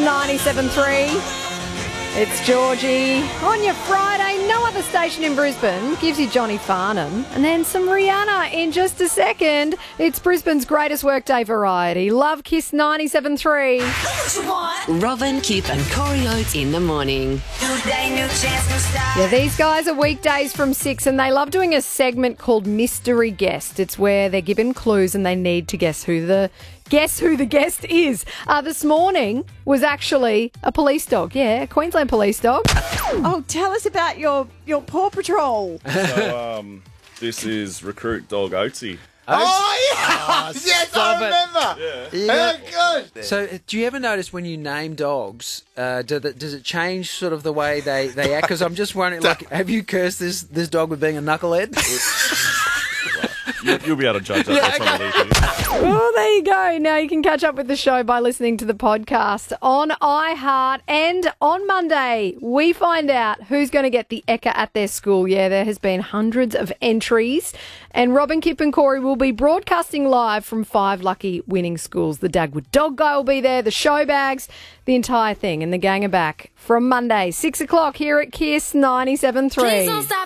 97.3. It's Georgie. On your Friday, no other station in Brisbane gives you Johnny Farnham. And then some Rihanna in just a second. It's Brisbane's greatest workday variety. Love Kiss 97.3. Robin, Kip and Corey Oates in the morning. Yeah, these guys are weekdays from 6 and they love doing a segment called Mystery Guest. It's where they're given clues and they need to guess who the guest is. This morning was actually a police dog. Yeah, a Queensland police dog. Oh, tell us about your Paw Patrol. So, this is recruit dog Oatsy. Oh, yeah! Yes, I remember. Yeah. Good. So, do you ever notice when you name dogs, does it change sort of the way they act? Because I'm just wondering, like, have you cursed this dog with being a knucklehead? You'll be able to judge that. That's what I need to. Oh, there you go. Now you can catch up with the show by listening to the podcast on iHeart. And on Monday, we find out who's going to get the Ekka at their school. Yeah, there has been hundreds of entries. And Robin, Kip and Corey will be broadcasting live from 5 lucky winning schools. The Dagwood Dog Guy will be there, the show bags, the entire thing. And the gang are back from Monday, 6 o'clock here at Kiss 97.3.